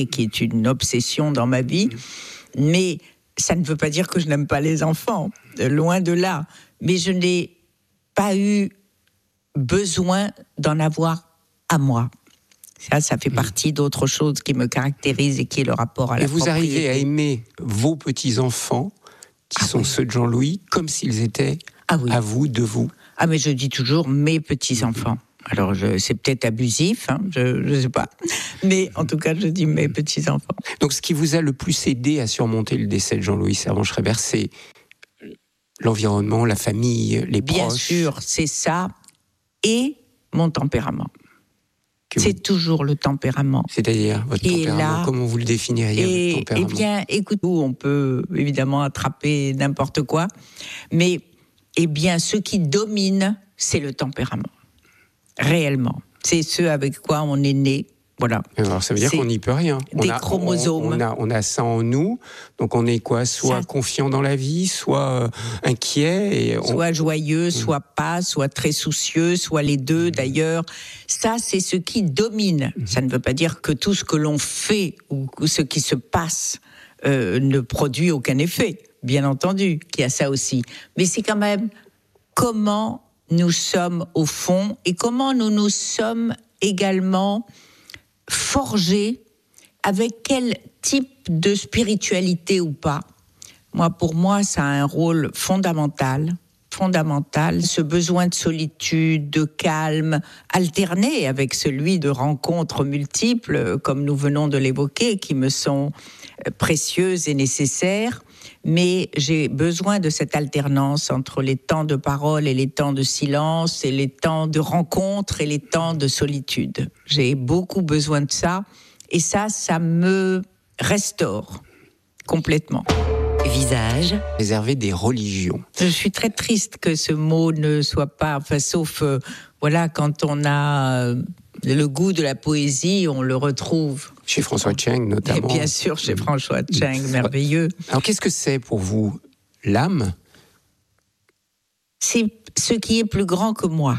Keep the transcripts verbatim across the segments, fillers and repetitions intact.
et qui est une obsession dans ma vie. Mais ça ne veut pas dire que je n'aime pas les enfants, loin de là. Mais je n'ai pas eu besoin d'en avoir à moi. Ça, ça fait partie d'autres choses qui me caractérisent et qui est le rapport à la et vous propriété. arrivez à aimer vos petits-enfants, qui ah sont oui. ceux de Jean-Louis, comme s'ils étaient ah oui. à vous, de vous. Ah, mais je dis toujours mes petits-enfants. Alors, je, c'est peut-être abusif, hein, je ne sais pas. Mais en tout cas, je dis mes petits-enfants. Donc, ce qui vous a le plus aidé à surmonter le décès de Jean-Louis Servan-Schreiber, c'est l'environnement, la famille, les Bien proches. Bien sûr, c'est ça. Et mon tempérament. Que c'est vous... toujours le tempérament. C'est-à-dire, votre tempérament, là, comment vous le définiriez, et, votre tempérament ? Eh bien, écoute, on peut évidemment attraper n'importe quoi, mais eh bien, ce qui domine, c'est le tempérament. Réellement. C'est ce avec quoi on est né. Voilà. Alors, ça veut dire c'est qu'on n'y peut rien. Des on a, chromosomes. On, on, a, on a ça en nous, donc on est quoi ? Soit ça... confiant dans la vie, soit euh, inquiet. Et on... Soit joyeux, mmh. soit pas, soit très soucieux, soit les deux mmh. d'ailleurs. Ça, c'est ce qui domine. Mmh. Ça ne veut pas dire que tout ce que l'on fait ou ce qui se passe euh, ne produit aucun effet, bien entendu, qu'il y a ça aussi. Mais c'est quand même comment nous sommes au fond et comment nous nous sommes également forgés, avec quel type de spiritualité ou pas. Moi, pour moi, ça a un rôle fondamental, fondamental. Ce besoin de solitude, de calme, alterné avec celui de rencontres multiples, comme nous venons de l'évoquer, qui me sont précieuses et nécessaires. Mais j'ai besoin de cette alternance entre les temps de parole et les temps de silence, et les temps de rencontre et les temps de solitude. J'ai beaucoup besoin de ça, et ça, ça me restaure complètement. Visage. Réservé des religions. Je suis très triste que ce mot ne soit pas, enfin, sauf, euh, voilà, quand on a euh, le goût de la poésie, on le retrouve. Chez François Tcheng, notamment. Et bien sûr, chez François Tcheng, merveilleux. Alors, qu'est-ce que c'est pour vous, l'âme ? C'est ce qui est plus grand que moi.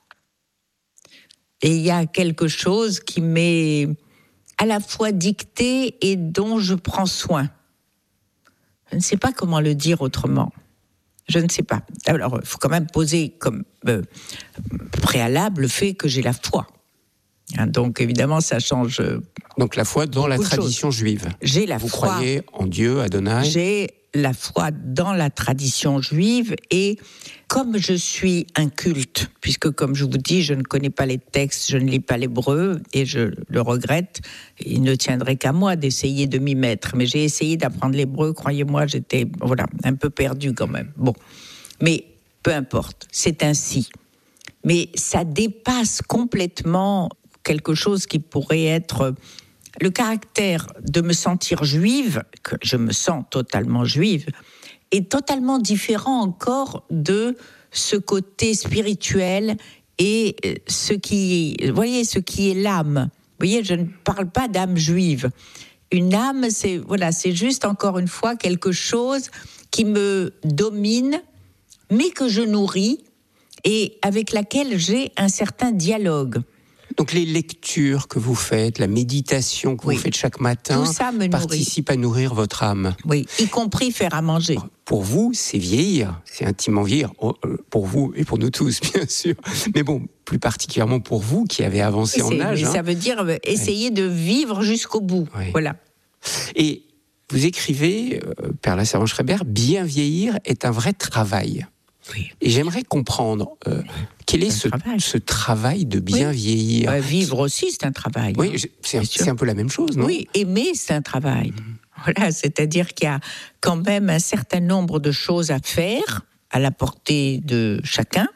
Et il y a quelque chose qui m'est à la fois dicté et dont je prends soin. Je ne sais pas comment le dire autrement. Je ne sais pas. Alors, il faut quand même poser comme euh, préalable le fait que j'ai la foi. Hein, donc, évidemment, ça change. Euh, donc, la foi dans la tradition juive. J'ai la Vous foi. Vous croyez en Dieu, Adonai ? J'ai la foi dans la tradition juive, et comme je suis inculte, puisque comme je vous dis, je ne connais pas les textes, je ne lis pas l'hébreu, et je le regrette, il ne tiendrait qu'à moi d'essayer de m'y mettre. Mais j'ai essayé d'apprendre l'hébreu, croyez-moi, j'étais voilà, un peu perdue quand même. Bon, mais peu importe, c'est ainsi. Mais ça dépasse complètement quelque chose qui pourrait être... Le caractère de me sentir juive, que je me sens totalement juive, est totalement différent encore de ce côté spirituel et ce qui, vous voyez, ce qui est l'âme. Vous voyez, je ne parle pas d'âme juive. Une âme, c'est, voilà, c'est juste encore une fois quelque chose qui me domine, mais que je nourris et avec laquelle j'ai un certain dialogue. Donc les lectures que vous faites, la méditation que oui. vous faites chaque matin, participent à nourrir votre âme. Oui, y compris faire à manger. Pour vous, c'est vieillir, c'est intimement vieillir. Pour vous et pour nous tous, bien sûr. Mais bon, plus particulièrement pour vous qui avez avancé en âge. Mais hein. Ça veut dire essayer oui. de vivre jusqu'au bout. Oui. Voilà. Et vous écrivez, euh, Perla Servan-Schreiber, bien vieillir est un vrai travail. Oui. Et j'aimerais comprendre euh, quel est ce travail. ce travail de bien oui. vieillir. Euh, vivre aussi, c'est un travail. Oui, hein, c'est, un, c'est un peu la même chose, non ? Oui, aimer, c'est un travail. Mmh. Voilà, c'est-à-dire qu'il y a quand même un certain nombre de choses à faire à la portée de chacun.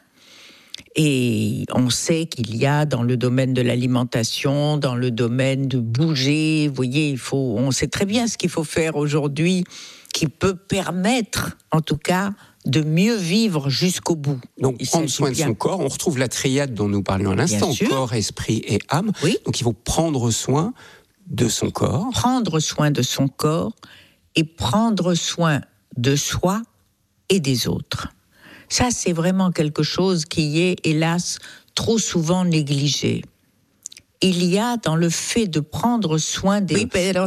Et on sait qu'il y a dans le domaine de l'alimentation, dans le domaine de bouger, vous voyez, il faut, on sait très bien ce qu'il faut faire aujourd'hui, qui peut permettre, en tout cas, de mieux vivre jusqu'au bout. Donc, il prendre soin bien. de son corps, on retrouve la triade dont nous parlions à l'instant, corps, esprit et âme. Oui. Donc, il faut prendre soin de son corps. Prendre soin de son corps et prendre soin de soi et des autres. Ça, c'est vraiment quelque chose qui est, hélas, trop souvent négligé. il y a dans le fait de prendre soin des... Oui,